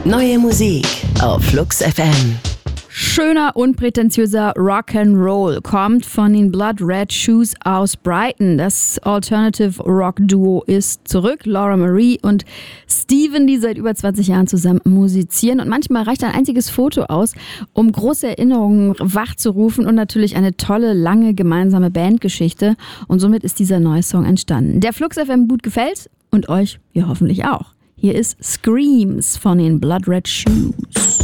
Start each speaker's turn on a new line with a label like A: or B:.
A: Neue Musik auf Flux FM.
B: Schöner, unprätentiöser Rock'n'Roll kommt von den Blood Red Shoes aus Brighton. Das Alternative Rock Duo ist zurück. Laura Marie und Steven, die seit über 20 Jahren zusammen musizieren. Und manchmal reicht ein einziges Foto aus, um große Erinnerungen wachzurufen und natürlich eine tolle, lange gemeinsame Bandgeschichte. Und somit ist dieser neue Song entstanden, der Flux FM gut gefällt und euch ja hoffentlich auch. Hier ist Screams von den Blood Red Shoes.